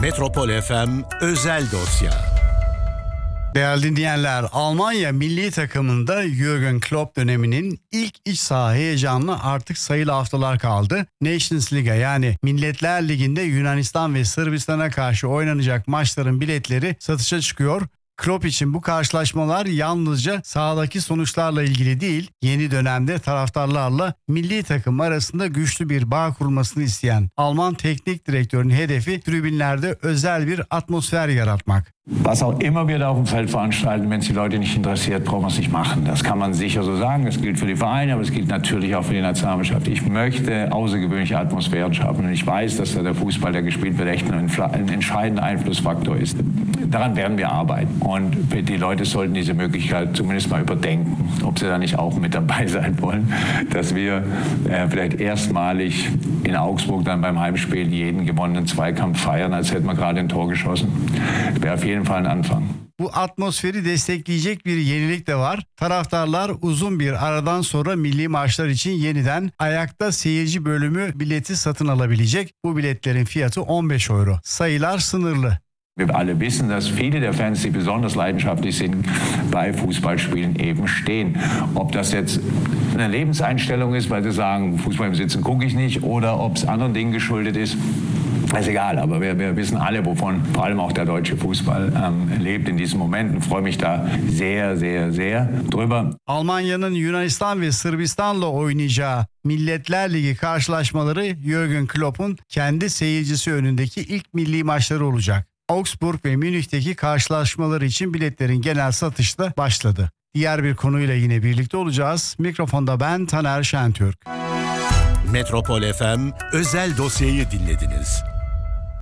Metropol FM özel dosya. Değerli dinleyenler, Almanya milli takımında Jürgen Klopp döneminin ilk iç saha heyecanına artık sayılı haftalar kaldı. Nations League yani Milletler Ligi'nde Yunanistan ve Sırbistan'a karşı oynanacak maçların biletleri satışa çıkıyor. Klopp için bu karşılaşmalar yalnızca sahadaki sonuçlarla ilgili değil, yeni dönemde taraftarlarla milli takım arasında güçlü bir bağ kurulmasını isteyen Alman teknik direktörün hedefi tribünlerde özel bir atmosfer yaratmak. Was auch immer wir da auf dem Feld veranstalten, wenn es die Leute nicht interessiert, brauchen wir es nicht machen. Das kann man sicher so sagen. Das gilt für die Vereine, aber es gilt natürlich auch für die Nationalmannschaft. Ich möchte außergewöhnliche Atmosphären schaffen und ich weiß, dass da der Fußball, der gespielt wird, echt ein entscheidender Einflussfaktor ist. Daran werden wir arbeiten und die Leute sollten diese Möglichkeit zumindest mal überdenken, ob sie da nicht auch mit dabei sein wollen, dass wir vielleicht erstmalig in Augsburg dann beim Heimspiel jeden gewonnenen Zweikampf feiern, als hätten wir gerade ein Tor geschossen. Das wäre auf jeden Fall ein Anfang. Bu atmosferi destekleyecek bir yenilik de var. Taraftarlar uzun bir aradan sonra milli maçlar için yeniden ayakta seyirci bölümü bileti satın alabilecek. Bu biletlerin fiyatı 15 euro. Sayılar sınırlı. Wir alle wissen, dass viele der Fans, die besonders leidenschaftlich sind, bei Fußballspielen eben stehen. Ob das jetzt eine Lebenseinstellung ist, weil sie sagen, Fußball im Sitzen gucke ich nicht, oder ob es anderen Dingen geschuldet ist, ist egal. Aber wir wissen alle, wovon vor allem auch der deutsche Fußball lebt in diesen Momenten. Freue mich da sehr, sehr, sehr drüber. Almanya'nın Yunanistan ve Sırbistan'la oynayacağı Milletler Ligi karşılaşmaları Jürgen Klopp'un kendi seyircisi önündeki ilk milli maçları olacak. Augsburg ve Münih'teki karşılaşmaları için biletlerin genel satışı da başladı. Diğer bir konuyla yine birlikte olacağız. Mikrofonda ben Taner Şentürk. Metropol FM özel dosyayı dinlediniz.